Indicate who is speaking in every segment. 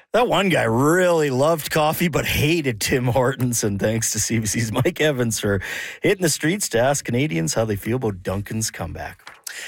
Speaker 1: That one guy really loved coffee but hated Tim Hortons, and thanks to CBC's Mike Evans for hitting the streets to ask Canadians how they feel about Duncan's comeback.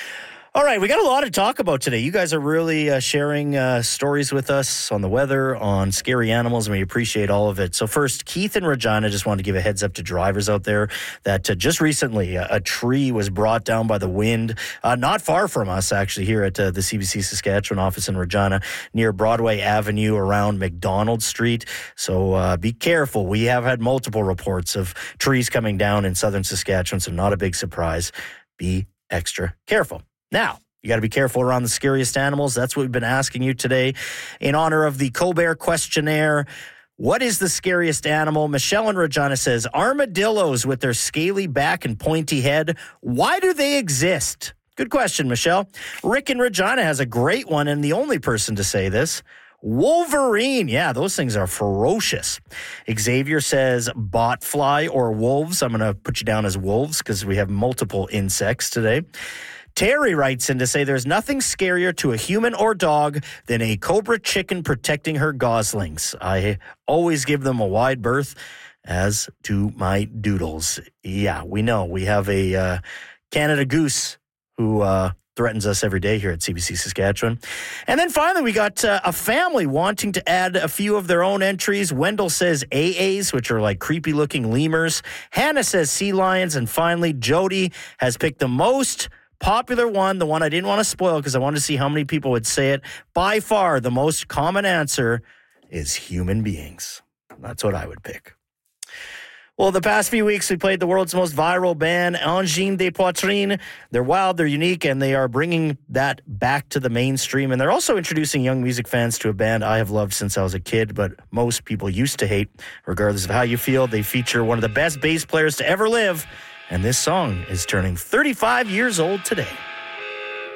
Speaker 1: All right, we got a lot to talk about today. You guys are really sharing stories with us on the weather, on scary animals, and we appreciate all of it. So first, Keith in Regina just wanted to give a heads up to drivers out there that just recently a tree was brought down by the wind, not far from us actually, here at the CBC Saskatchewan office in Regina, near Broadway Avenue around McDonald Street. So be careful. We have had multiple reports of trees coming down in southern Saskatchewan, so not a big surprise. Be extra careful. Now, you got to be careful around the scariest animals. That's what we've been asking you today. In honor of the Colbert questionnaire, what is the scariest animal? Michelle in Regina says, armadillos with their scaly back and pointy head. Why do they exist? Good question, Michelle. Rick in Regina has a great one, and the only person to say this. Wolverine. Yeah, those things are ferocious. Xavier says botfly or wolves. I'm going to put you down as wolves because we have multiple insects today. Terry writes in to say there's nothing scarier to a human or dog than a cobra chicken protecting her goslings. I always give them a wide berth, as to my doodles. Yeah, we know. We have a Canada goose who threatens us every day here at CBC Saskatchewan. And then finally, we got a family wanting to add a few of their own entries. Wendell says AAs, which are like creepy-looking lemurs. Hannah says sea lions. And finally, Jody has picked the most popular one, the one I didn't want to spoil because I wanted to see how many people would say it. By far, the most common answer is human beings. That's what I would pick. Well, the past few weeks, we played the world's most viral band, Angine des Poitrines. They're wild, they're unique, and they are bringing that back to the mainstream. And they're also introducing young music fans to a band I have loved since I was a kid, but most people used to hate. Regardless of how you feel, they feature one of the best bass players to ever live. And this song is turning 35 years old today.